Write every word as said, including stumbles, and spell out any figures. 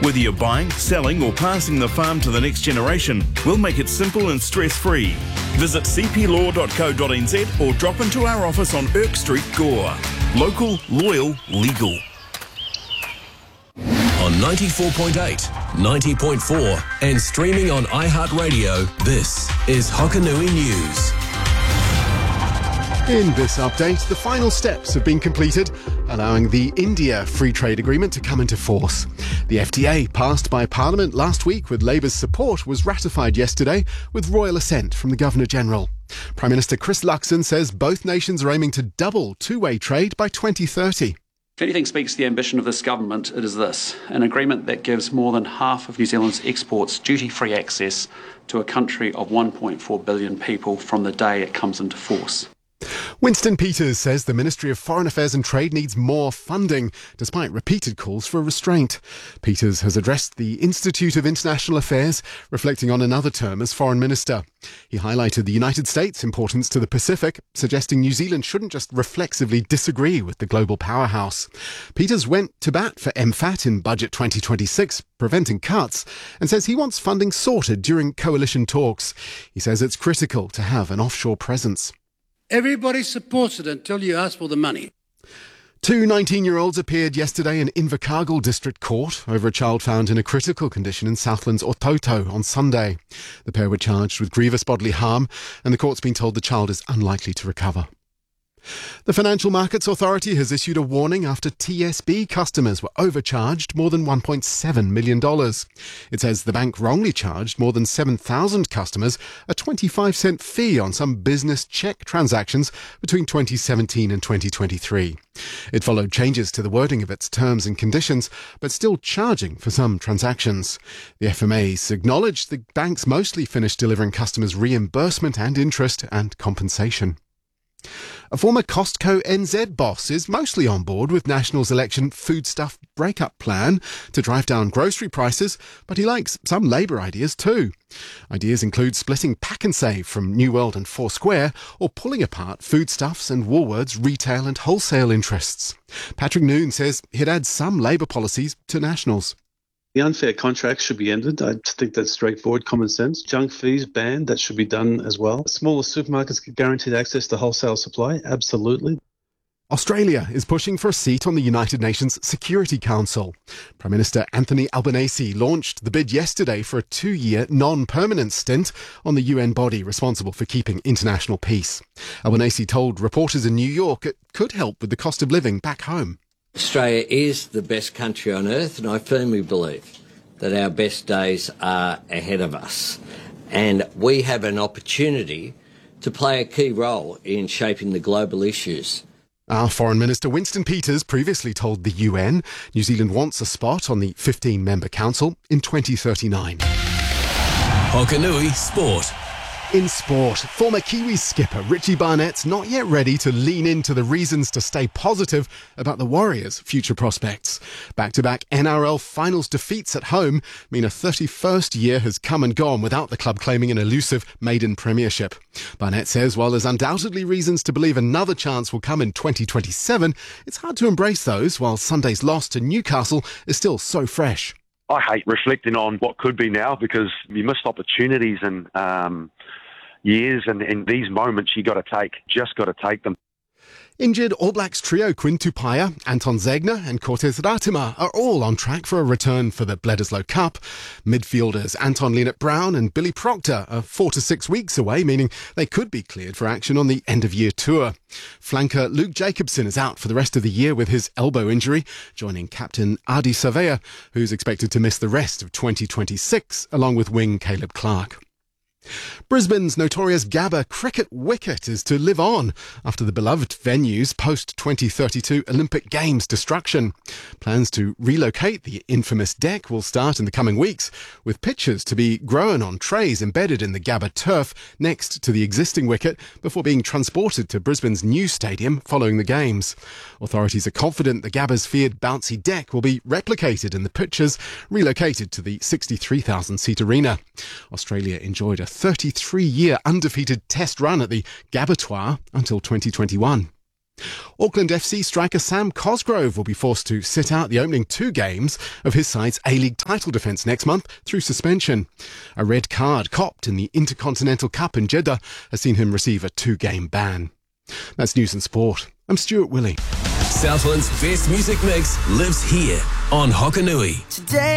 Whether you're buying, selling or passing the farm to the next generation, we'll make it simple and stress-free. Visit c p law dot co dot n z or drop into our office on Irk Street, Gore. Local, loyal, legal. On ninety-four point eight, ninety point four and streaming on iHeartRadio, this is Hokanui News. In this update, the final steps have been completed, allowing the India Free Trade Agreement to come into force. The F T A, passed by Parliament last week with Labour's support, was ratified yesterday with royal assent from the Governor-General. Prime Minister Chris Luxon says both nations are aiming to double two-way trade by twenty thirty. If anything speaks to the ambition of this government, it is this: an agreement that gives more than half of New Zealand's exports duty-free access to a country of one point four billion people from the day it comes into force. Winston Peters says the Ministry of Foreign Affairs and Trade needs more funding, despite repeated calls for restraint. Peters has addressed the Institute of International Affairs, reflecting on another term as Foreign Minister. He highlighted the United States' importance to the Pacific, suggesting New Zealand shouldn't just reflexively disagree with the global powerhouse. Peters went to bat for M FAT in Budget twenty twenty-six, preventing cuts, and says he wants funding sorted during coalition talks. He says it's critical to have an offshore presence. Everybody supports it until you ask for the money. Two nineteen-year-olds appeared yesterday in Invercargill District Court over a child found in a critical condition in Southland's Ototo on Sunday. The pair were charged with grievous bodily harm, and the court's been told the child is unlikely to recover. The Financial Markets Authority has issued a warning after T S B customers were overcharged more than one point seven million dollars. It says the bank wrongly charged more than seven thousand customers a twenty-five cent fee on some business cheque transactions between twenty seventeen and twenty twenty-three. It followed changes to the wording of its terms and conditions, but still charging for some transactions. The F M A's acknowledged the banks mostly finished delivering customers reimbursement and interest and compensation. A former Costco N Z boss is mostly on board with National's election foodstuff breakup plan to drive down grocery prices, but he likes some Labour ideas too. Ideas include splitting Pack and Save from New World and Foursquare, or pulling apart Foodstuffs and Woolworths retail and wholesale interests. Patrick Noon says he'd add some Labour policies to National's. The unfair contracts should be ended. I think that's straightforward common sense. Junk fees banned, that should be done as well. Smaller supermarkets get guaranteed access to wholesale supply, absolutely. Australia is pushing for a seat on the United Nations Security Council. Prime Minister Anthony Albanese launched the bid yesterday for a two-year non-permanent stint on the U N body responsible for keeping international peace. Albanese told reporters in New York it could help with the cost of living back home. Australia is the best country on earth, and I firmly believe that our best days are ahead of us. And we have an opportunity to play a key role in shaping the global issues. Our Foreign Minister Winston Peters previously told the U N New Zealand wants a spot on the fifteen-member council in twenty thirty-nine. Hokanui Sport. In sport, former Kiwi skipper Richie Barnett's not yet ready to lean into the reasons to stay positive about the Warriors' future prospects. Back-to-back N R L finals defeats at home mean a thirty-first year has come and gone without the club claiming an elusive maiden premiership. Barnett says while there's undoubtedly reasons to believe another chance will come in twenty twenty-seven, it's hard to embrace those while Sunday's loss to Newcastle is still so fresh. I hate reflecting on what could be now because you missed opportunities and um, years, and in these moments you got to take, just got to take them. Injured All Blacks trio Quinn Tupaia, Anton Zegna and Cortez Ratima are all on track for a return for the Bledisloe Cup. Midfielders Anton Lienert-Brown and Billy Proctor are four to six weeks away, meaning they could be cleared for action on the end-of-year tour. Flanker Luke Jacobson is out for the rest of the year with his elbow injury, joining captain Adi Savea, who's expected to miss the rest of twenty twenty-six, along with wing Caleb Clark. Brisbane's notorious Gabba cricket wicket is to live on after the beloved venue's post-twenty thirty-two Olympic Games destruction. Plans to relocate the infamous deck will start in the coming weeks, with pitches to be grown on trays embedded in the Gabba turf next to the existing wicket before being transported to Brisbane's new stadium following the Games. Authorities are confident the Gabba's feared bouncy deck will be replicated in the pitches relocated to the sixty-three thousand seat arena. Australia enjoyed a thirty-three year undefeated test run at the Gabatoir until twenty twenty-one. Auckland F C striker Sam Cosgrove will be forced to sit out the opening two games of his side's A-League title defence next month through suspension. A red card copped in the Intercontinental Cup in Jeddah has seen him receive a two-game ban. That's News and Sport. I'm Stuart Willey. Southland's best music mix lives here on Hokanui. Today